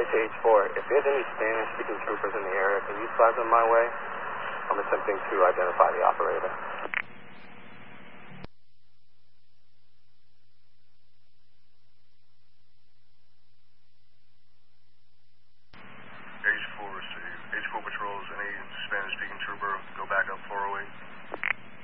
to H4. If there's any Spanish-speaking troopers in the area, can you flag them my way? I'm attempting to identify the operator. H4 received. H4 patrols, any Spanish-speaking trooper, go back up 408.